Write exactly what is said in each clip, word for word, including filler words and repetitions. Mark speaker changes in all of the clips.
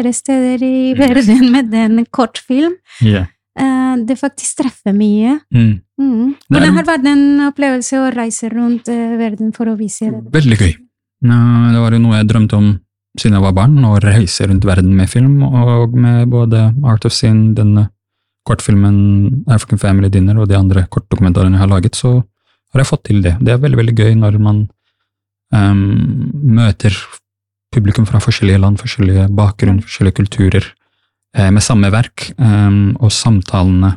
Speaker 1: andre steder i verden med den kortfilm.
Speaker 2: Yeah.
Speaker 1: Uh, det faktisk treffer mye.
Speaker 2: Mm.
Speaker 1: Mm. Hvordan har vært en opplevelse å reise rundt uh, verden for å vise det?
Speaker 2: Veldig gøy. Det var jo noe jeg drømte om siden jeg var barn, å reise rundt verden med film, og med både Art of Sin, denne kortfilmen African Family Dinner og de andre kortdokumentarene jeg har laget, så har jeg fått til det. Det er veldig, veldig gøy når man um, møter publikum fra forskjellige land, forskjellige bakgrunn, forskjellige kulturer, med samme verk, um, og samtalene,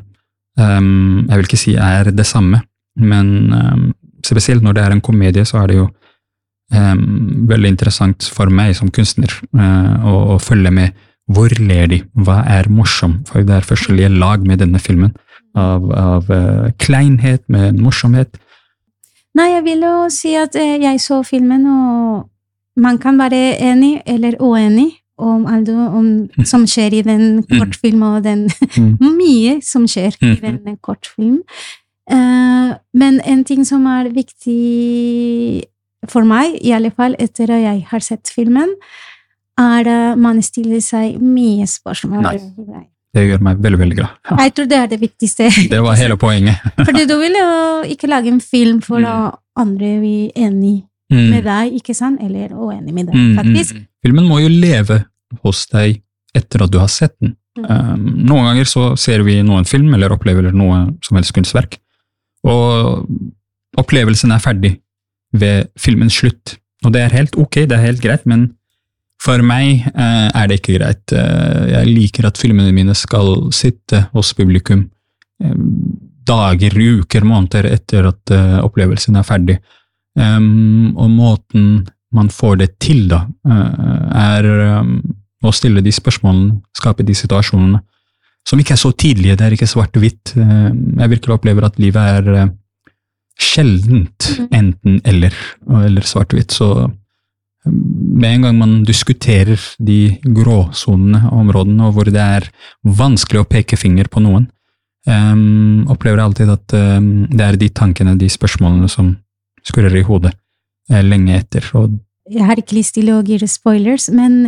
Speaker 2: um, jeg vil ikke si er det samme, men um, spesielt når det er en komedie, så er det jo um, veldig interessant for meg som kunstner uh, å, å følge med hvor ler de, hva er morsom, for det er forskjellige lag med denne filmen, av, av uh, kleinhet, med morsomhet.
Speaker 1: Nei, jeg vil jo si at uh, jeg så filmen, og man kan være enig eller uenig, om alt om, som skjer i den kortfilm, og den mye som skjer i den kortfilm. Uh, men en ting som er viktig for meg, i alle fall etter at jeg har sett filmen, er at man stiller seg mye spørsmål.
Speaker 2: Nei, det gjør meg veldig, veldig glad.
Speaker 1: Ja. Jeg tror det er det viktigste.
Speaker 2: Det var hele poenget.
Speaker 1: Fordi du vil jo ikke lage en film for mm. andre vi er enig mm. med deg, ikke sant? Eller uenig med deg, mm. faktisk.
Speaker 2: Filmen må jo leve hos deg etter at du har sett den. Mm. Um, noen ganger så ser vi noen film, eller opplever noe som helst kunstverk, og opplevelsen er ferdig ved filmens slutt. Og det er helt ok, det er helt greit, men for meg uh, er det ikke greit. Uh, jeg liker at filmene mine skal sitte hos publikum um, dager, uker, måneder etter at uh, opplevelsen er ferdig. Um, og måten man får det til da, uh, er um, å stille de spørsmålene, skape de situasjonene, som ikke er så tidlige, det er ikke svart-hvitt. Uh, jeg virkelig opplever at livet er uh, sjeldent enten eller, eller svart-hvitt, så um, med en gang man diskuterer de gråsonene og områdene, og hvor det er vanskelig å peke finger på noen, um, opplever jeg alltid at um, det er de tankene, de spørsmålene som skurrer i hodet lenge etter. Og
Speaker 1: jeg har ikke lyst til å gi spoilers, men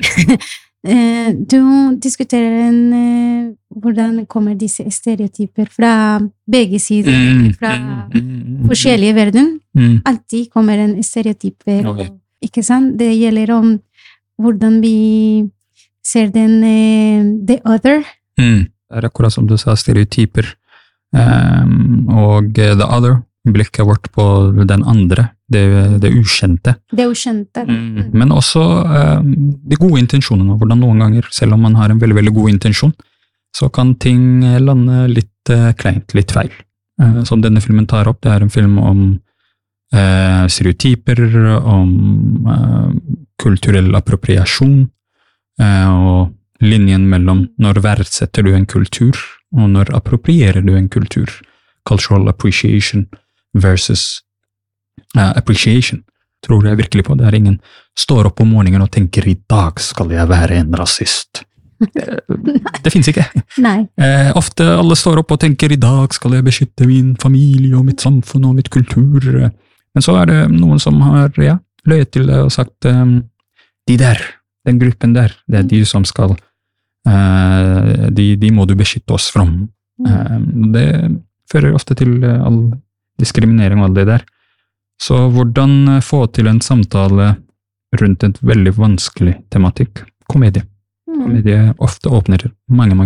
Speaker 1: du diskuterer en, hvordan kommer disse stereotyper fra begge sider, fra forskjellige verden. Alltid kommer en stereotyper, okay. Ikke sant? Det gjelder om hvordan vi ser den the other.
Speaker 2: Mm. Det er akkurat som du sa, stereotyper, um, og the other, blikket vårt på den andre, det, det ukjente.
Speaker 1: Det ukjente.
Speaker 2: Mm. Men også um, de gode intensjonene, hvordan noen ganger, selv om man har en veldig, veldig god intensjon, så kan ting lande litt uh, kleint, litt feil. Uh, som denne filmen tar opp, det er en film om uh, stereotyper, om uh, kulturell appropriasjon, uh, og linjen mellom når verdsetter du en kultur, og når approprierer du en kultur. Cultural appreciation versus uh, appreciation, tror jeg virkelig på. Det er ingen står opp om morgenen og tenker, i dag skal jeg være en rasist. Det, det finnes ikke.
Speaker 1: Nei.
Speaker 2: Eh, ofte alle står opp og tenker, i dag skal jeg beskytte min familie og mitt samfunn og mitt kultur. Men så er det noen som har ja, løyet til det og sagt, um, de der, den gruppen der, det er de som skal, uh, de, de må du beskytte oss fra. Uh, det fører ofte til uh, all diskriminering og alt det der. Så hvordan få til en samtale rundt en veldig vanskelig tematikk? Komedie. Komedie ofte åpner mange, mange